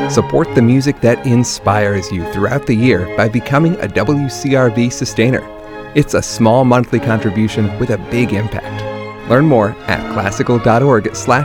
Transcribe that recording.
Support the music that inspires you throughout the year by becoming a WCRV sustainer. It's a small monthly contribution with a big impact. Learn more at classical.org/